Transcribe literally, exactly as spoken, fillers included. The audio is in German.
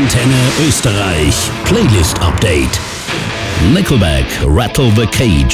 Antenne Österreich. Playlist Update. Nickelback, Rattle the Cage.